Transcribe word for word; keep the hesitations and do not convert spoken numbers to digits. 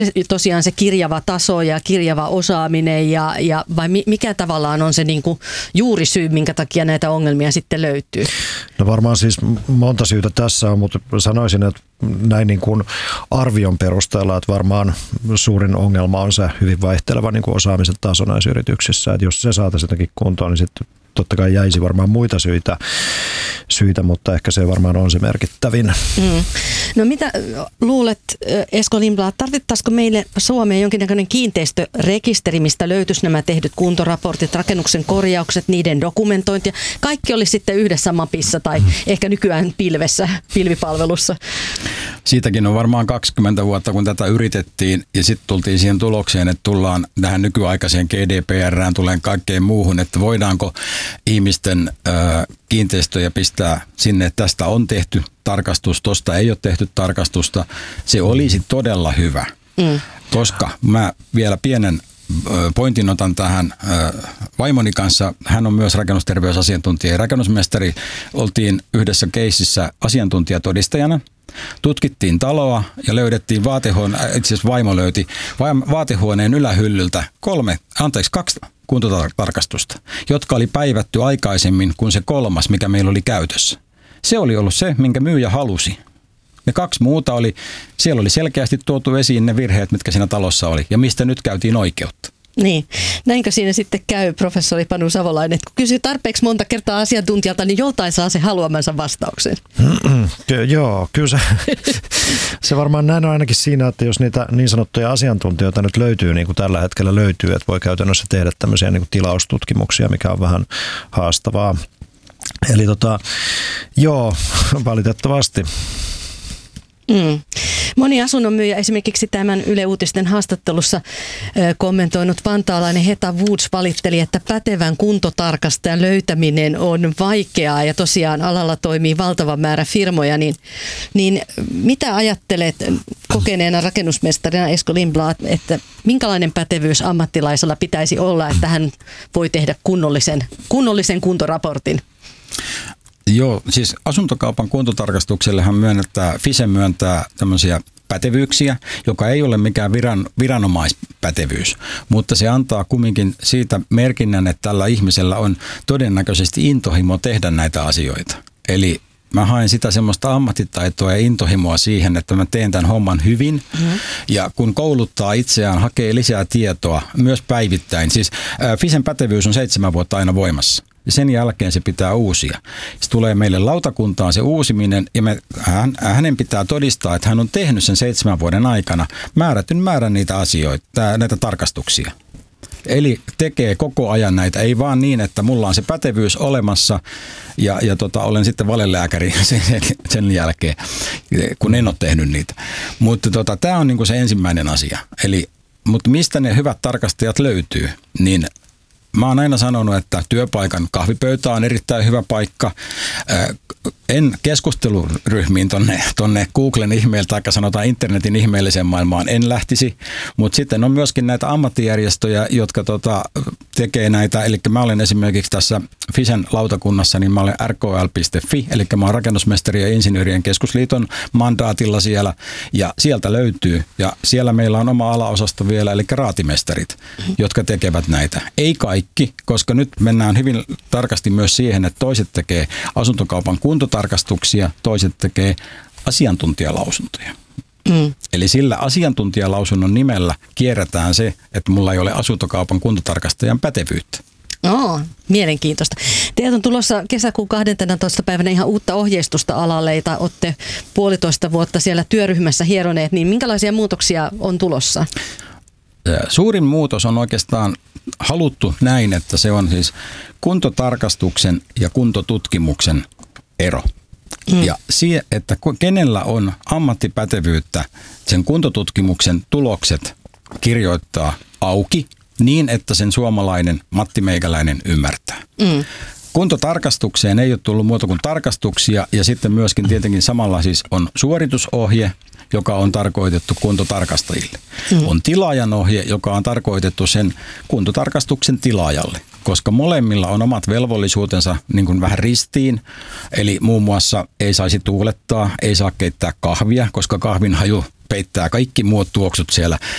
tosiaan se kirjava taso ja kirjava osaaminen ja, ja vai mikä tavallaan on se niin kuin juurisyy, minkä takia näitä ongelmia sitten löytyy? No varmaan siis monta syytä tässä on, mutta sanoisin, että näin niin kuin arvion perusteella, että varmaan suurin ongelma on se hyvin vaihteleva niin kuin osaamisen taso näissä yrityksissä. Että jos se saataisiin jotenkin kuntoon, niin sitten totta kai jäisi varmaan muita syitä, syitä, mutta ehkä se varmaan on se merkittävin. Mm. No mitä luulet, Esko Lindblad, tarvittaisiko meille Suomeen jonkinnäköinen kiinteistörekisteri, mistä löytyisi nämä tehdyt kuntoraportit, rakennuksen korjaukset, niiden dokumentointi ja kaikki olisi sitten yhdessä mapissa tai mm. ehkä nykyään pilvessä, pilvipalvelussa? Siitäkin on varmaan kaksikymmentä vuotta, kun tätä yritettiin ja sitten tultiin siihen tulokseen, että tullaan tähän nykyaikaiseen G D P R:ään, tulee kaikkeen muuhun, että voidaanko ihmisten ö, kiinteistöjä pistää sinne, että tästä on tehty tarkastus, tuosta ei ole tehty tarkastusta. Se olisi todella hyvä, mm. koska mä vielä pienen ö, pointin otan tähän ö, vaimoni kanssa. Hän on myös rakennusterveysasiantuntija ja rakennusmestari. Oltiin yhdessä keississä asiantuntijatodistajana. Tutkittiin taloa ja löydettiin vaatehuoneen, itse asiassa vaimo löyti vaatehuoneen ylähyllyltä kolme, anteeksi kaksi kuntotarkastusta, jotka oli päivätty aikaisemmin kuin se kolmas, mikä meillä oli käytössä. Se oli ollut se, minkä myyjä halusi. Ne kaksi muuta oli, siellä oli selkeästi tuotu esiin ne virheet, mitkä siinä talossa oli ja mistä nyt käytiin oikeutta. Niin, näinkö siinä sitten käy, professori Panu Savolainen, että kun kysyy tarpeeksi monta kertaa asiantuntijalta, niin joltain saa se haluamansa vastauksen. Ky- joo, kyllä se, se varmaan näin on ainakin siinä, että jos niitä niin sanottuja asiantuntijoita nyt löytyy, niin kuin tällä hetkellä löytyy, että voi käytännössä tehdä tämmöisiä niin kuin tilaustutkimuksia, mikä on vähän haastavaa. Eli tota, joo, valitettavasti. Mm. Moni asunnonmyyjä esimerkiksi tämän Yle Uutisten haastattelussa ö, kommentoinut vantaalainen Heta Woods valitteli, että pätevän kuntotarkastajan löytäminen on vaikeaa ja tosiaan alalla toimii valtava määrä firmoja. Niin, niin mitä ajattelet kokeneena rakennusmestarina Esko Lindblad, että minkälainen pätevyys ammattilaisella pitäisi olla, että hän voi tehdä kunnollisen, kunnollisen kuntoraportin? Joo, siis asuntokaupan kuntotarkastuksellehan myönnetään, Fise myöntää tämmöisiä pätevyyksiä, joka ei ole mikään viran, viranomaispätevyys, mutta se antaa kumminkin siitä merkinnän, että tällä ihmisellä on todennäköisesti intohimo tehdä näitä asioita. Eli mä haen sitä semmoista ammattitaitoa ja intohimoa siihen, että mä teen tämän homman hyvin. Mm-hmm. Ja kun kouluttaa itseään, hakee lisää tietoa myös päivittäin. Siis äh, Fisen pätevyys on seitsemän vuotta aina voimassa. Ja sen jälkeen se pitää uusia. Se tulee meille lautakuntaan se uusiminen ja me, hän, hänen pitää todistaa, että hän on tehnyt sen seitsemän vuoden aikana määrätyn määrän niitä asioita, näitä tarkastuksia. Eli tekee koko ajan näitä, ei vaan niin, että mulla on se pätevyys olemassa ja, ja tota, olen sitten valelääkäri sen, sen jälkeen, kun en ole tehnyt niitä. Mutta tota, tämä on niinku se ensimmäinen asia. Eli, mutta mistä ne hyvät tarkastajat löytyy, niin mä oon aina sanonut, että työpaikan kahvipöytä on erittäin hyvä paikka. En keskusteluryhmiin tonne, tonne Googlen ihmeelle tai sanotaan internetin ihmeelliseen maailmaan en lähtisi, mutta sitten on myöskin näitä ammattijärjestöjä, jotka tota, tekee näitä, eli mä olen esimerkiksi tässä Fisen lautakunnassa, niin mä olen R K L piste F I, eli mä oon rakennusmestari- ja insinöörien keskusliiton mandaatilla siellä, ja sieltä löytyy, ja siellä meillä on oma alaosasto vielä, eli raatimestarit, jotka tekevät näitä. Ei kaikki, koska nyt mennään hyvin tarkasti myös siihen, että toiset tekee asuntokaupan kuntotarkastuksia, toiset tekee asiantuntijalausuntoja. Mm. Eli sillä asiantuntijalausunnon nimellä kierretään se, että mulla ei ole asuntokaupan kuntotarkastajan pätevyyttä. Oo, mielenkiintoista. Teiltä on tulossa kesäkuun kahdenteentoista päivänä ihan uutta ohjeistusta alalle, jota olette puolitoista vuotta siellä työryhmässä hieroneet, niin minkälaisia muutoksia on tulossa? Suurin muutos on oikeastaan haluttu näin, että se on siis kuntotarkastuksen ja kuntotutkimuksen ero. Mm. Ja siihen, että kenellä on ammattipätevyyttä sen kuntotutkimuksen tulokset kirjoittaa auki niin, että sen suomalainen Matti Meikäläinen ymmärtää. Mm. Kuntotarkastukseen ei ole tullut muuta kuin tarkastuksia ja sitten myöskin tietenkin samalla siis on suoritusohje, joka on tarkoitettu kuntotarkastajille. Mm. On tilaajan ohje, joka on tarkoitettu sen kuntotarkastuksen tilaajalle, koska molemmilla on omat velvollisuutensa niin kuin vähän ristiin. Eli muun muassa ei saisi tuulettaa, ei saa keittää kahvia, koska kahvin haju peittää kaikki muut tuoksut siellä